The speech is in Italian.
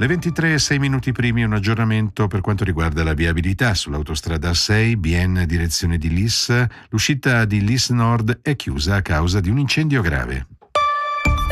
Le 23 e 6 minuti primi, un aggiornamento per quanto riguarda la viabilità sull'autostrada 6 Bienne direzione di Lis. L'uscita di Lis Nord è chiusa a causa di un incendio grave.